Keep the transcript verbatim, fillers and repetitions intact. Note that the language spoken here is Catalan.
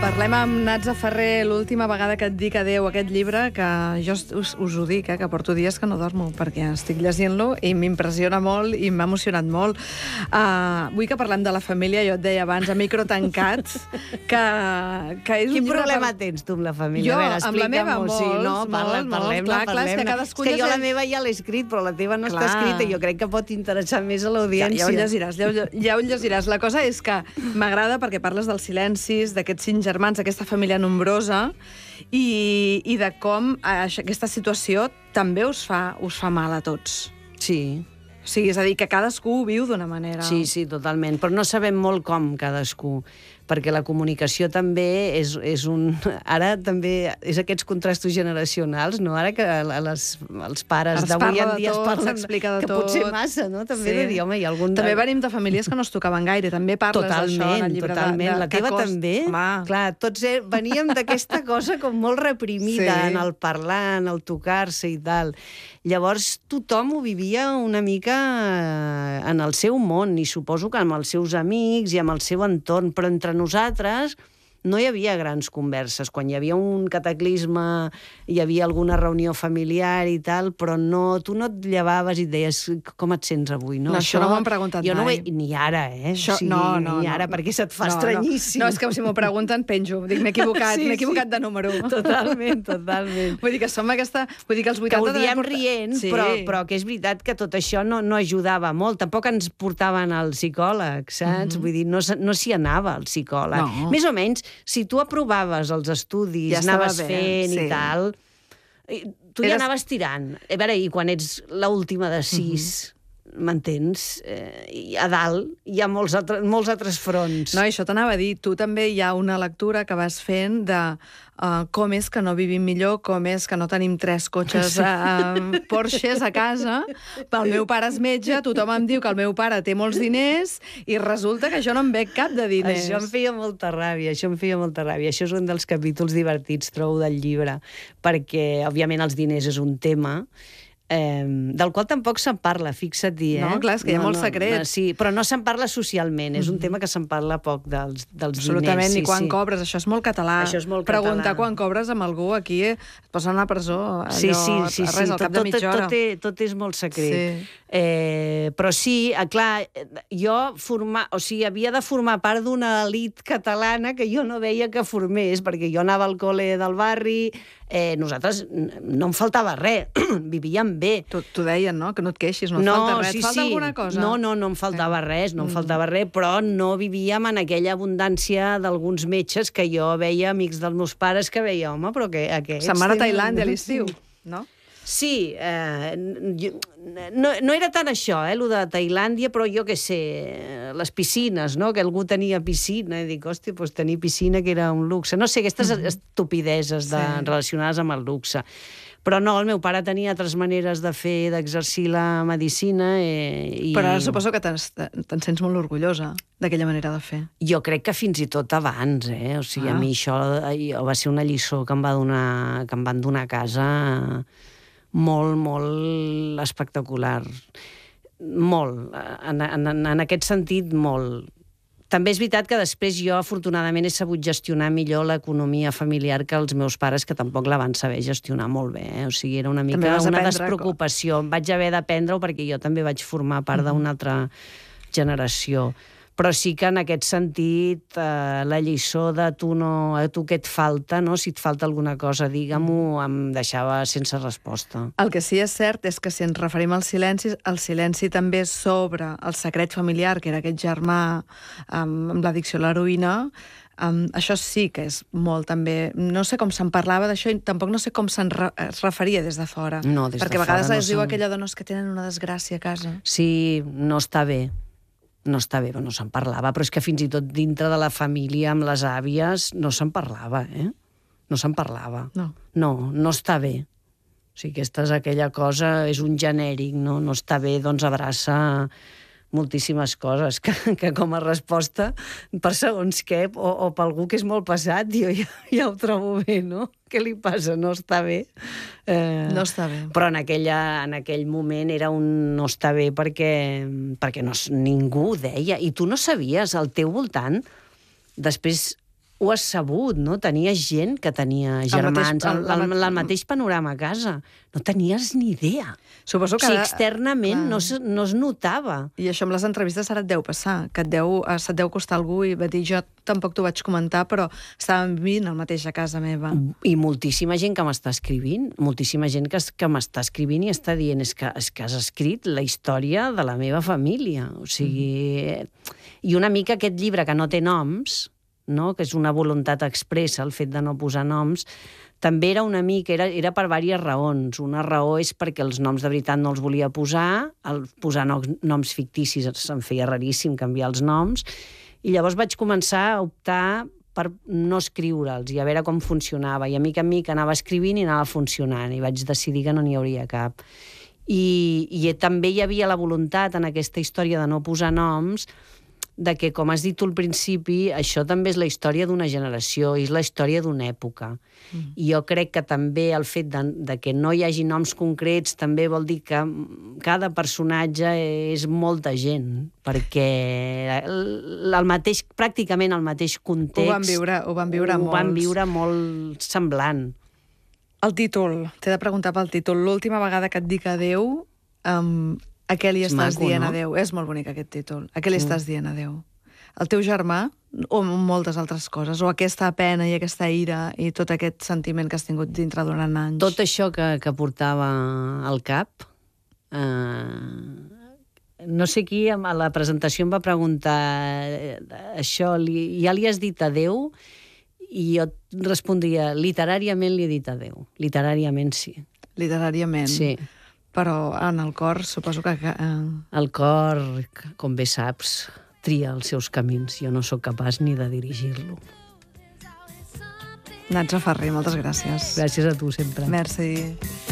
Parlem amb Natza Ferrer l'última vegada que et dic adeu a aquest llibre, que jo us, us ho dic, eh, que porto dies que no dormo, perquè estic llegint-lo i m'impressiona molt i m'ha emocionat molt. Uh, vull que parlem de la família, jo et deia abans, a micro tancat, que, que és un Quin llibre... problema per... tens tu amb la família? Jo, a veure, amb la meva, molts, molts, sí, no? Parla, molts, parlem-ne, clar, clar, és que parlem-ne. cadascú És que jo llegeix- la meva ja l'he escrit, però la teva no Clar. està escrita i jo crec que pot interessar més a Ja, l'audiència. ja ho llegiràs, ja ho, ja ho llegiràs. La cosa és que m'agrada perquè parles dels silencis, d'aquests cinc germans, d'aquesta família nombrosa, i, i de com això, aquesta situació també us fa, us fa mal a tots. Sí. O sigui, és a dir, que cadascú ho viu d'una manera. Sí, sí, totalment. Però no sabem molt com cadascú, perquè la comunicació també és, és un... Ara també és aquests contrastos generacionals, no? Ara que les, els pares Es d'avui parla en de dia tot, es parlen s'explica de que tot. potser massa, no? També Sí. de dir, home, hi ha algun... També venim de famílies que no es tocaven gaire. També parles d'això en el llibre. Totalment, de, de, la teva que cost... també. Home. Clar, tots eh, veníem d'aquesta cosa com molt reprimida, Sí. en el parlar, en el tocar-se i tal. Llavors, tothom ho vivia una mica eh, en el seu món, i suposo que amb els seus amics i amb el seu entorn, però entre nosaltres no hi havia grans converses. Quan hi havia un cataclisme, hi havia alguna reunió familiar i tal, però no, tu no et llevaves i et deies com et sents avui, no? No, això no m'ho han preguntat jo mai. No ho he, ni ara, eh? Això, o sigui, no, no, ni no, ara, no. perquè se't fa no, estranyíssim. No. no, és que si m'ho pregunten, penjo. Dic, m'he equivocat, Sí, m'he equivocat sí. de número. Totalment, totalment. Vull dir que som aquesta... Vull dir que els Que vuitanta... ho diem també porta- rient, sí. però, però que és veritat que tot això no, no ajudava molt. Tampoc ens portaven al psicòleg, saps? Mm-hmm. Vull dir, no, s- no s'hi anava al psicòleg. No. Més o menys, si tu aprovaves els estudis, Ja estava anaves bé, fent sí. i tal, i tu ja Eres- anaves tirant. A veure, i quan ets l'última de sis... Mm-hmm. M'entens? Eh, i a dalt hi ha molts, altre, molts altres fronts. No, això t'anava a dir. Tu també hi ha una lectura que vas fent de uh, com és que no vivim millor, com és que no tenim tres cotxes uh, Porsches a casa. El meu pare és metge, tothom em diu que el meu pare té molts diners i resulta que jo no em veig cap de diners. Això em feia molta ràbia, això em feia molta ràbia. Això és un dels capítols divertits, trobo, del llibre, perquè, òbviament, els diners és un tema Eh, del qual tampoc se'n parla, fixa't-hi, eh? No, clar, és que hi ha no, molts no, secrets. Sí, però no se'n parla socialment, és un mm-hmm. tema que se'n parla poc dels, dels Absolutament, diners. ni quan sí. cobres, això és molt català. Això és molt Preguntar català. quan cobres amb algú aquí, et posen a la presó, allò, Sí, sí, sí, res, sí. al Tot, cap de tot, mitja hora. tot, tot, tot és molt secret. Sí. Eh, però sí, eh, clar, jo formar, o sigui, havia de formar part d'una elit catalana que jo no veia que formés, perquè jo anava al col·le del barri, eh, nosaltres no em faltava res, vivíem bé. T'ho t'ho deien, no? Que no et queixis, no et No, falta res. sí, Et falta sí. alguna cosa? No, no, no em faltava res, no em faltava res, però no vivíem en aquella abundància d'alguns metges que jo veia, amics dels meus pares, que veia, home, però que aquests... Se'n van a tenen- Tailàndia a l'estiu, no? Sí, eh, jo- no, no era tant això, eh, el de Tailàndia, però jo què sé, les piscines, no?, que algú tenia piscina, i dic, hòstia, doncs tenir piscina que era un luxe. No sé, aquestes mm-hmm. estupideses de, Sí. relacionades amb el luxe. Però no, el meu pare tenia altres maneres de fer, d'exercir la medicina eh, i... Però ara suposo que te'n te'n sents molt orgullosa d'aquella manera de fer. Jo crec que fins i tot abans, eh? O sigui, Ah. a mi això eh, va ser una lliçó que em, va donar, que em van donar a casa molt, molt espectacular. Molt. En, en, en aquest sentit, molt. També és veritat que després jo, afortunadament, he sabut gestionar millor l'economia familiar que els meus pares, que tampoc la van saber gestionar molt bé. Eh? O sigui, era una També mica vas una aprendre despreocupació. Em vaig haver d'aprendre-ho perquè jo també vaig formar part Mm-hmm. d'una altra generació. Però sí que en aquest sentit eh, la lliçó de tu, no, a tu què et falta, no? Si et falta alguna cosa, digue-m'ho, em deixava sense resposta. El que sí és cert és que si ens referim al silenci, el silenci també sobre el secret familiar, que era aquest germà um, amb l'addicció a l'heroïna, um, això sí que és molt també... No sé com se'n parlava d'això i tampoc no sé com se'n re es referia des de fora. No, des de Perquè a vegades fora no es diu se'n- aquella dona que tenen una desgràcia a casa. Sí, no està bé. No està bé, però no se'n parlava. Però és que fins i tot dintre de la família, amb les àvies, no se'n parlava, eh? No se'n parlava. No. No, no està bé. O sigui, aquesta és aquella cosa, és un genèric, no? No està bé, doncs abraça moltíssimes coses, que, que com a resposta, per segons què, o, o per algú que és molt passat, jo ja, ja ho trobo bé, no? Què li passa? No està bé? Eh, No està bé. Però en, aquella, en aquell moment era un no està bé perquè, perquè no, ningú ho deia. I tu no sabies, al teu voltant, després ho has sabut, no? Tenies gent que tenia germans, el, el, el, el mateix panorama a casa. No tenies ni idea. Suposo que... O sigui, externament no, no es notava. I això amb les entrevistes ara et deu passar, que et deu, se't deu costar algú i va dir, jo tampoc t'ho vaig comentar, però estàvem vivint el mateix a casa meva. I moltíssima gent que m'està escrivint, moltíssima gent que, que m'està escrivint i està dient és que, és que has escrit la història de la meva família. O sigui... Mm. I una mica aquest llibre que no té noms, no? Que és una voluntat expressa, el fet de no posar noms, també era una mica, era, era per diverses raons. Una raó és perquè els noms de veritat no els volia posar, el posar noms, noms ficticis se'm feia raríssim canviar els noms, i llavors vaig començar a optar per no escriure'ls i a veure com funcionava. I a mica en mica anava escrivint i anava funcionant, i vaig decidir que no n'hi hauria cap. I, i també hi havia la voluntat en aquesta història de no posar noms de que, com has dit tu al principi, això també és la història d'una generació, és la història d'una època. Mm. I jo crec que també el fet de, de que no hi hagi noms concrets també vol dir que cada personatge és molta gent, perquè el, el mateix, pràcticament el mateix context... Ho van viure, ho van viure ho molts. Ho van viure molt semblant. El títol, t'he de preguntar pel títol. L'última vegada que et dic adeu... Um, a què li estàs maco, dient no? Adeu? És molt bonic aquest títol. A què li mm. estàs dient adeu? El teu germà? O moltes altres coses? O aquesta pena i aquesta ira i tot aquest sentiment que has tingut dintre durant anys? Tot això que, que portava al cap... Eh, no sé qui a la presentació em va preguntar això, li, ja li has dit adeu? I jo respondria, literàriament li he dit adeu. Literàriament sí. Literàriament? Sí. Però en el cor suposo que... Eh... El cor, com bé saps, tria els seus camins. Jo no sóc capaç ni de dirigir-lo. Natza Farré, moltes gràcies. Gràcies a tu sempre. Merci.